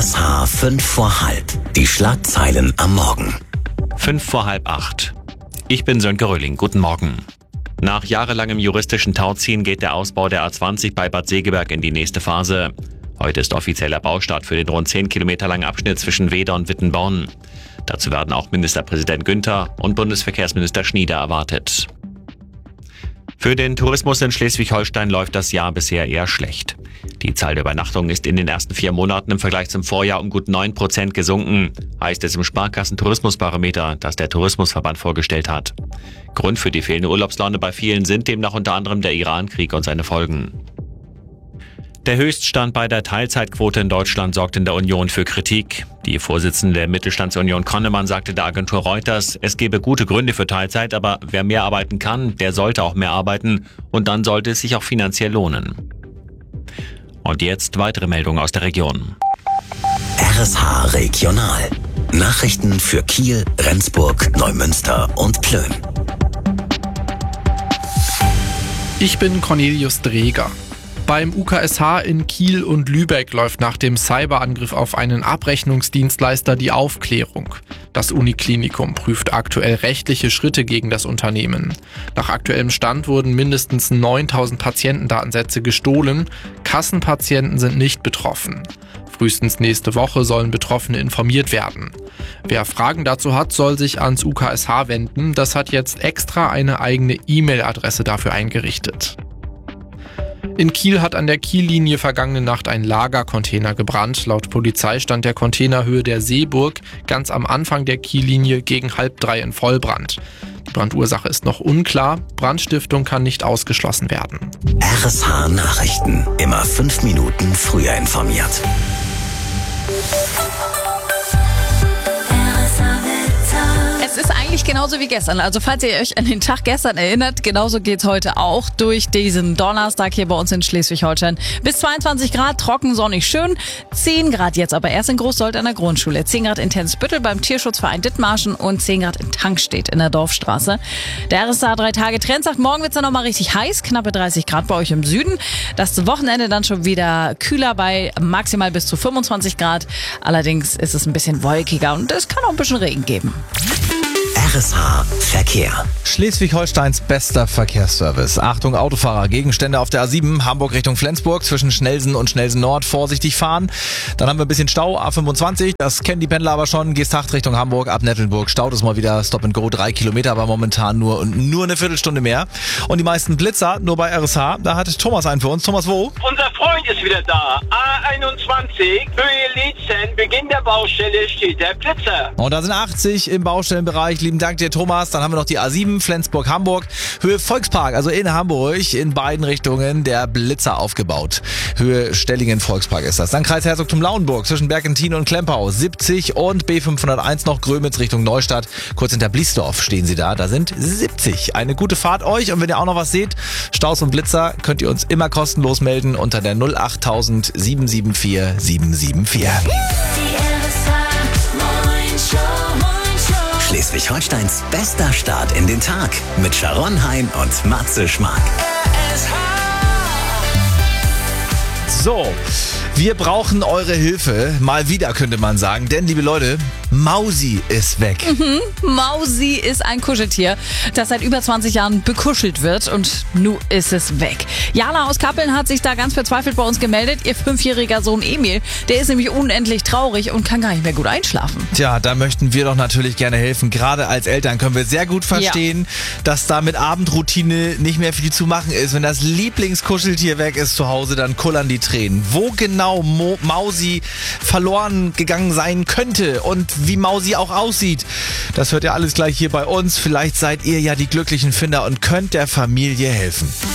RSH 5 vor halb. Die Schlagzeilen am Morgen. 5 vor halb 8. Ich bin Sönke Röhling. Guten Morgen. Nach jahrelangem juristischen Tauziehen geht der Ausbau der A20 bei Bad Segeberg in die nächste Phase. Heute ist offizieller Baustart für den rund 10 Kilometer langen Abschnitt zwischen Weeder und Wittenborn. Dazu werden auch Ministerpräsident Günther und Bundesverkehrsminister Schnieder erwartet. Für den Tourismus in Schleswig-Holstein läuft das Jahr bisher eher schlecht. Die Zahl der Übernachtungen ist in den ersten 4 Monaten im Vergleich zum Vorjahr um gut 9% gesunken, heißt es im Sparkassen-Tourismusbarometer, das der Tourismusverband vorgestellt hat. Grund für die fehlende Urlaubslaune bei vielen sind demnach unter anderem der Iran-Krieg und seine Folgen. Der Höchststand bei der Teilzeitquote in Deutschland sorgt in der Union für Kritik. Die Vorsitzende der Mittelstandsunion Konnemann sagte der Agentur Reuters, es gebe gute Gründe für Teilzeit, aber wer mehr arbeiten kann, der sollte auch mehr arbeiten und dann sollte es sich auch finanziell lohnen. Und jetzt weitere Meldungen aus der Region. RSH Regional. Nachrichten für Kiel, Rendsburg, Neumünster und Plön. Ich bin Cornelius Dreger. Beim UKSH in Kiel und Lübeck läuft nach dem Cyberangriff auf einen Abrechnungsdienstleister die Aufklärung. Das Uniklinikum prüft aktuell rechtliche Schritte gegen das Unternehmen. Nach aktuellem Stand wurden mindestens 9000 Patientendatensätze gestohlen. Kassenpatienten sind nicht betroffen. Frühestens nächste Woche sollen Betroffene informiert werden. Wer Fragen dazu hat, soll sich ans UKSH wenden. Das hat jetzt extra eine eigene E-Mail-Adresse dafür eingerichtet. In Kiel hat an der Kiellinie vergangene Nacht ein Lagercontainer gebrannt. Laut Polizei stand der Containerhöhe der Seeburg ganz am Anfang der Kiellinie gegen 2:30 in Vollbrand. Die Brandursache ist noch unklar. Brandstiftung kann nicht ausgeschlossen werden. RSH Nachrichten. Immer 5 Minuten früher informiert. Es ist eigentlich genauso wie gestern. Also falls ihr euch an den Tag gestern erinnert, genauso geht's heute auch durch diesen Donnerstag hier bei uns in Schleswig-Holstein. Bis 22 Grad, trocken, sonnig, schön. 10 Grad jetzt aber erst in Großsold an der Grundschule. 10 Grad in Tensbüttel beim Tierschutzverein Dithmarschen und 10 Grad in Tankstedt in der Dorfstraße. Der RSH 3 Tage Trend sagt, morgen wird's dann nochmal richtig heiß, knappe 30 Grad bei euch im Süden. Das Wochenende dann schon wieder kühler bei maximal bis zu 25 Grad. Allerdings ist es ein bisschen wolkiger und es kann auch ein bisschen Regen geben. RSH Verkehr. Schleswig-Holsteins bester Verkehrsservice. Achtung Autofahrer, Gegenstände auf der A7, Hamburg Richtung Flensburg, zwischen Schnellsen und Schnellsen Nord, vorsichtig fahren. Dann haben wir ein bisschen Stau, A25, das kennen die Pendler aber schon, Geesthacht Richtung Hamburg, ab Nettelnburg, staut es mal wieder, Stop and Go, 3 Kilometer, aber momentan nur eine Viertelstunde mehr. Und die meisten Blitzer nur bei RSH, da hat Thomas einen für uns. Thomas, wo? Unser Freund ist wieder da. A21, Höhe Lietzen, Beginn der Baustelle steht der Blitzer. Und da sind 80 im Baustellenbereich. Lieben Dank dir, Thomas. Dann haben wir noch die A7, Flensburg-Hamburg, Höhe Volkspark, also in Hamburg, in beiden Richtungen der Blitzer aufgebaut. Höhe Stellingen-Volkspark ist das. Dann Kreis Herzogtum-Lauenburg zwischen Bergentine und Klempau, 70 und B501 noch Grömitz Richtung Neustadt. Kurz hinter Bliesdorf stehen sie da sind 70. Eine gute Fahrt euch und wenn ihr auch noch was seht, Staus und Blitzer, könnt ihr uns immer kostenlos melden unter der 08000 774 774. Schleswig-Holsteins bester Start in den Tag mit Sharon Hein und Matze Schmark. So, wir brauchen eure Hilfe. Mal wieder, könnte man sagen. Denn, liebe Leute, Mausi ist weg. Mausi ist ein Kuscheltier, das seit über 20 Jahren bekuschelt wird und nun ist es weg. Jana aus Kappeln hat sich da ganz verzweifelt bei uns gemeldet. Ihr 5-jähriger Sohn Emil, der ist nämlich unendlich traurig und kann gar nicht mehr gut einschlafen. Tja, da möchten wir doch natürlich gerne helfen. Gerade als Eltern können wir sehr gut verstehen, dass da mit Abendroutine nicht mehr viel zu machen ist. Wenn das Lieblingskuscheltier weg ist zu Hause, dann kullern die Tränen. Wo genau Mausi verloren gegangen sein könnte und wie Mausi auch aussieht, das hört ihr alles gleich hier bei uns. Vielleicht seid ihr ja die glücklichen Finder und könnt der Familie helfen.